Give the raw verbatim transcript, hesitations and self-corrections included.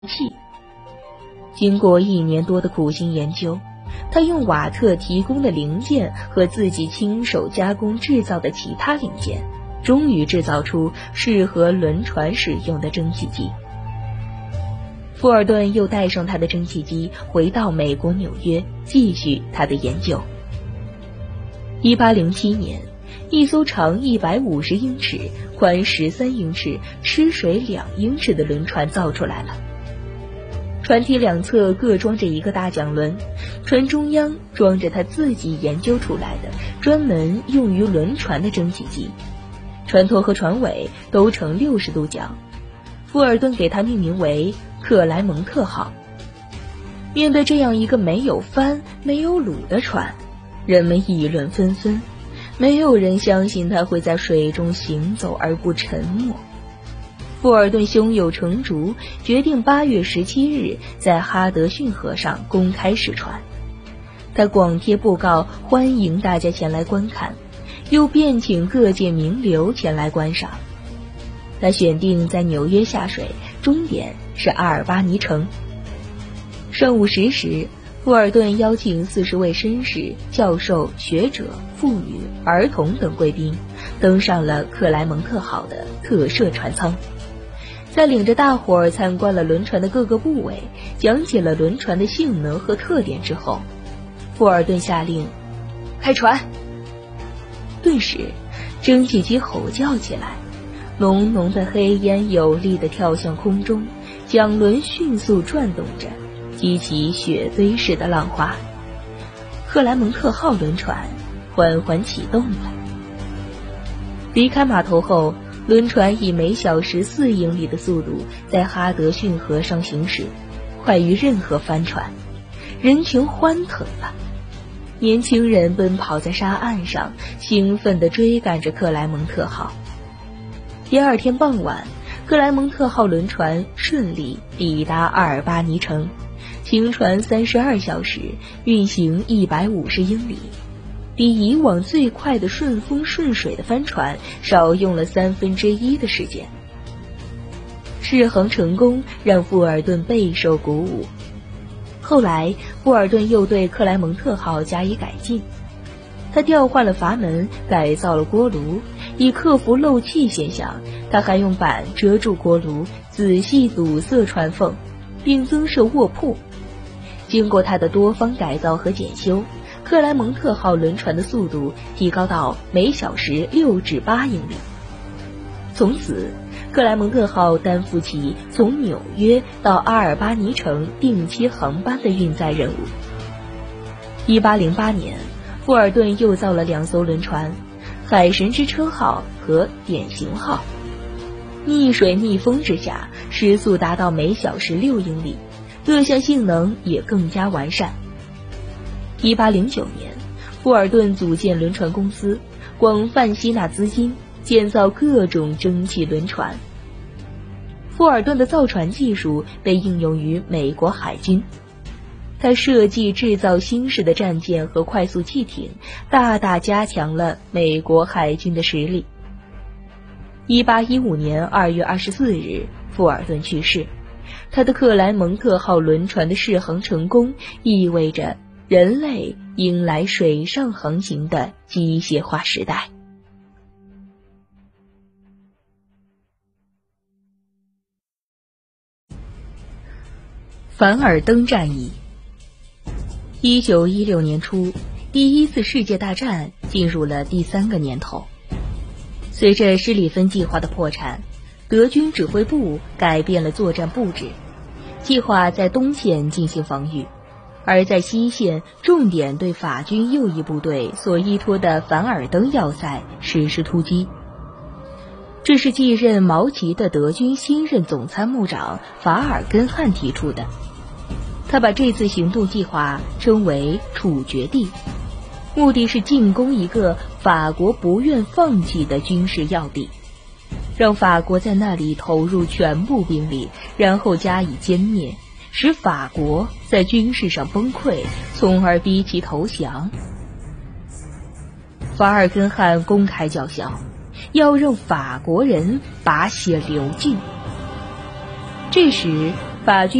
器。经过一年多的苦心研究，他用瓦特提供的零件和自己亲手加工制造的其他零件，终于制造出适合轮船使用的蒸汽机。富尔顿又带上他的蒸汽机回到美国纽约，继续他的研究。一八零七年，一艘长一百五十英尺、宽十三英尺、吃水两英尺的轮船造出来了。船体两侧各装着一个大桨轮，船中央装着他自己研究出来的专门用于轮船的蒸汽机，船头和船尾都呈六十度角。富尔顿给它命名为克莱蒙特号。面对这样一个没有帆没有橹的船，人们议论纷纷，没有人相信它会在水中行走而不沉没。富尔顿胸有成竹，决定八月十七日在哈德逊河上公开试船。他广贴布告，欢迎大家前来观看，又便请各界名流前来观赏。他选定在纽约下水，终点是阿尔巴尼城。上午十时，富尔顿邀请四十位绅士、教授、学者、妇女、儿童等贵宾登上了克莱蒙特号的特设船舱。在领着大伙儿参观了轮船的各个部位，讲解了轮船的性能和特点之后，富尔顿下令开船。顿时蒸汽机吼叫起来，浓浓的黑烟有力地跳向空中，桨轮迅速转动着，激起雪堆似的浪花。克莱蒙特号轮船缓缓启动了。离开码头后，轮船以每小时四英里的速度在哈德逊河上行驶，快于任何帆船。人群欢腾了，年轻人奔跑在沙岸上，兴奋地追赶着克莱蒙特号。第二天傍晚，克莱蒙特号轮船顺利抵达阿尔巴尼城，行船三十二小时，运行一百五十英里，比以往最快的顺风顺水的帆船少用了三分之一的时间。试航成功让富尔顿备受鼓舞。后来，富尔顿又对克莱蒙特号加以改进，他调换了阀门，改造了锅炉，以克服漏气现象。他还用板遮住锅炉，仔细堵塞船缝，并增设卧铺。经过他的多方改造和检修，克莱蒙特号轮船的速度提高到每小时六至八英里。从此，克莱蒙特号担负起从纽约到阿尔巴尼城定期航班的运载任务。一八零八年，富尔顿又造了两艘轮船，海神之车号和典型号。逆水逆风之下，时速达到每小时六英里，各项性能也更加完善。一八零九年，富尔顿组建轮船公司，广泛吸纳资金，建造各种蒸汽轮船。富尔顿的造船技术被应用于美国海军，他设计制造新式的战舰和快速汽艇，大大加强了美国海军的实力。一八一五年二月二十四日，富尔顿去世。他的克莱蒙特号轮船的试航成功，意味着人类迎来水上航行的机械化时代。凡尔登战役。一九一六年初，第一次世界大战进入了第三个年头。随着施里芬计划的破产，德军指挥部改变了作战布置，计划在东线进行防御，而在西线重点对法军右翼部队所依托的凡尔登要塞实施突击。这是继任毛奇的德军新任总参谋长法尔根汉提出的，他把这次行动计划称为处决地，目的是进攻一个法国不愿放弃的军事要地，让法国在那里投入全部兵力，然后加以歼灭，使法国在军事上崩溃，从而逼其投降。法尔根汉公开叫嚣，要让法国人把血流尽。这时法军